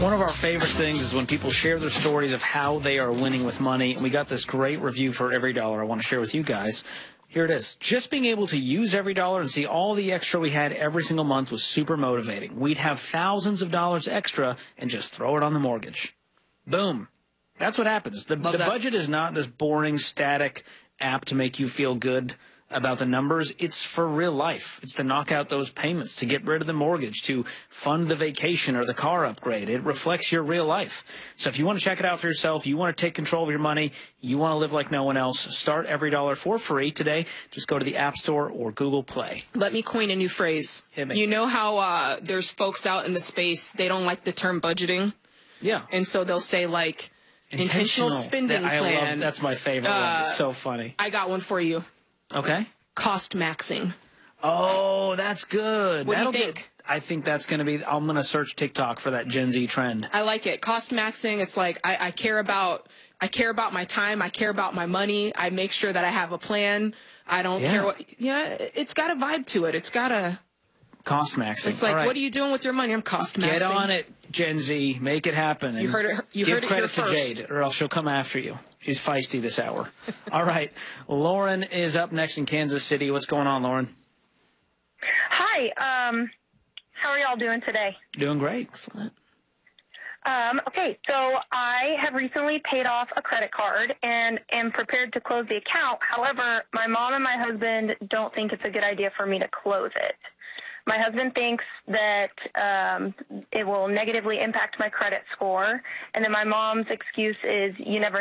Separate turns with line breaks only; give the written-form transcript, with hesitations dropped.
One of our favorite things is when people share their stories of how they are winning with money. And we got this great review for Every Dollar I want to share with you guys. Here it is. Just being able to use Every Dollar and see all the extra we had every single month was super motivating. We'd have thousands of dollars extra and just throw it on the mortgage. Boom. That's what happens. The budget is not this boring, static app to make you feel good about the numbers. It's for real life. It's to knock out those payments, to get rid of the mortgage, to fund the vacation or the car upgrade. It reflects your real life. So if you want to check it out for yourself, you want to take control of your money, you want to live like no one else, start Every Dollar for free today. Just go to the App Store or Google Play.
Let me coin a new phrase.
Hit me.
You know how there's folks out in the space, they don't like the term budgeting?
Yeah.
And so they'll say, like, intentional spending plan.
That's my favorite one. It's so funny.
I got one for you.
Okay.
Cost maxing.
Oh, that's good.
What do you think?
I think that's going to be, I'm going to search TikTok for that Gen Z trend.
I like it. Cost maxing. It's like, I care about my time. I care about my money. I make sure that I have a plan. I don't care what, it's got a vibe to it. It's got a
cost maxing.
It's like, what are you doing with your money? I'm cost maxing.
Get on it, Gen Z. Make it happen.
You heard it. You heard it here first.
Give credit to Jade, or else she'll come after you. She's feisty this hour. All right. Lauren is up next in Kansas City. What's going on, Lauren?
Hi. How are y'all doing today?
Doing great.
Excellent.
Okay, so I have recently paid off a credit card and am prepared to close the account. However, my mom and my husband don't think it's a good idea for me to close it. My husband thinks that it will negatively impact my credit score, and then my mom's excuse is you never